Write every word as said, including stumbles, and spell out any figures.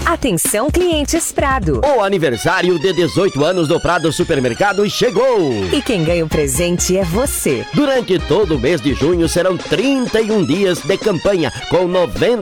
Atenção, clientes Prado. O aniversário de dezoito anos do Prado Supermercado chegou. E quem ganha o presente é você. Durante todo o mês de junho serão trinta e um dias de campanha com noventa